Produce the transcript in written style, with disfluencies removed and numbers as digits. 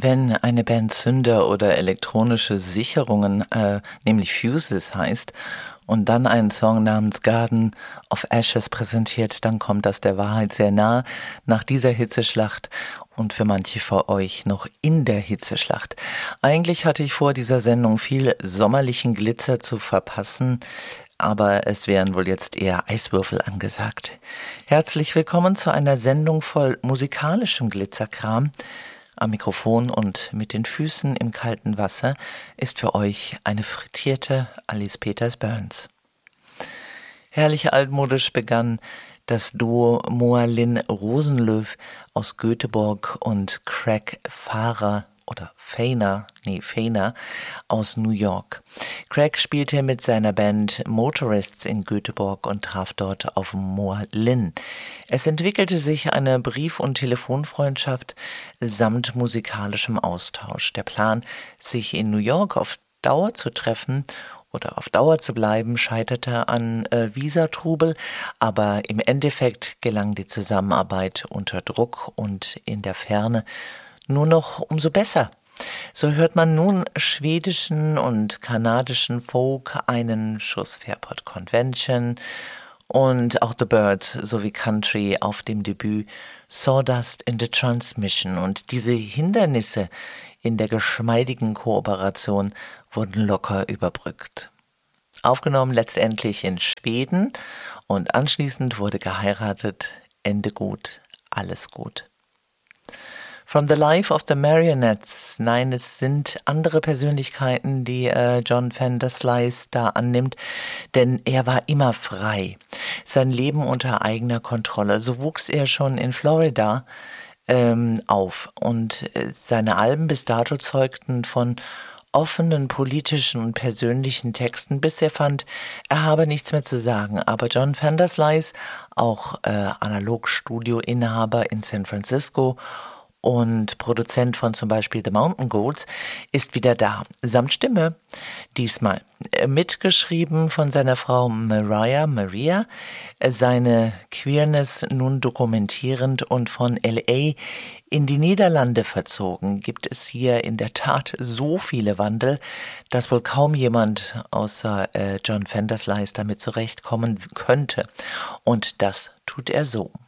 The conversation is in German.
Wenn eine Band Zünder oder elektronische Sicherungen, nämlich Fuses heißt, und dann einen Song namens Garden of Ashes präsentiert, dann kommt das der Wahrheit sehr nah nach dieser Hitzeschlacht und für manche von euch noch in der Hitzeschlacht. Eigentlich hatte ich vor, dieser Sendung viel sommerlichen Glitzer zu verpassen, aber es wären wohl jetzt eher Eiswürfel angesagt. Herzlich willkommen zu einer Sendung voll musikalischem Glitzerkram. Am Mikrofon und mit den Füßen im kalten Wasser ist für euch eine frittierte Alice Peters Burns. Herrlich altmodisch begann das Duo Moa Lynn Rosenlöw aus Göteborg und Craig Fahrer Fainer aus New York. Craig spielte mit seiner Band Motorists in Göteborg und traf dort auf Moa Lynn. Es entwickelte sich eine Brief- und Telefonfreundschaft samt musikalischem Austausch. Der Plan, sich in New York auf Dauer zu treffen oder auf Dauer zu bleiben, scheiterte an Visatrubel, aber im Endeffekt gelang die Zusammenarbeit unter Druck und in der Ferne nur noch umso besser. So hört man nun schwedischen und kanadischen Folk, einen Schuss Fairport Convention und auch The Byrds sowie Country auf dem Debüt Sawdust in the Transmission. Und diese Hindernisse in der geschmeidigen Kooperation wurden locker überbrückt. Aufgenommen letztendlich in Schweden und anschließend wurde geheiratet. Ende gut, alles gut. From the Life of the Marionettes. Nein, es sind andere Persönlichkeiten, die John Vanderslice da annimmt, denn er war immer frei. Sein Leben unter eigener Kontrolle. So wuchs er schon in Florida auf und seine Alben bis dato zeugten von offenen politischen und persönlichen Texten, bis er fand, er habe nichts mehr zu sagen. Aber John Vanderslice, auch Analogstudio-Inhaber in San Francisco und Produzent von zum Beispiel The Mountain Goats, ist wieder da, samt Stimme. Diesmal mitgeschrieben von seiner Frau Maria, seine Queerness nun dokumentierend und von L.A. in die Niederlande verzogen, gibt es hier in der Tat so viele Wandel, dass wohl kaum jemand außer John Vanderslice damit zurechtkommen könnte. Und das tut er so.